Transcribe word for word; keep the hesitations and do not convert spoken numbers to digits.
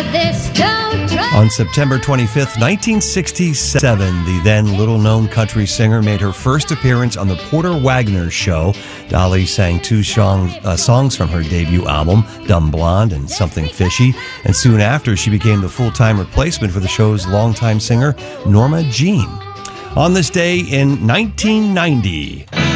this, don't try. On September twenty-fifth, nineteen sixty-seven, the then little-known country singer made her first appearance on the Porter Wagoner Show. Dolly sang two song, uh, songs from her debut album, Dumb Blonde and Something Fishy, and soon after she became the full-time replacement for the show's longtime singer, Norma Jean. On this day in nineteen ninety...